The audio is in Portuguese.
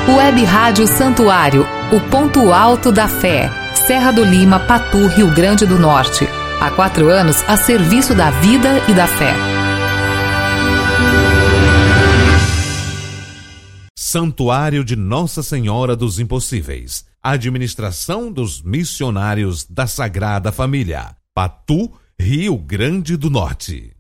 Web Rádio Santuário, o ponto alto da fé. Serra do Lima, Patu, Rio Grande do Norte. Há 4 anos a serviço da vida e da fé. Santuário de Nossa Senhora dos Impossíveis. Administração dos Missionários da Sagrada Família. Patu, Rio Grande do Norte.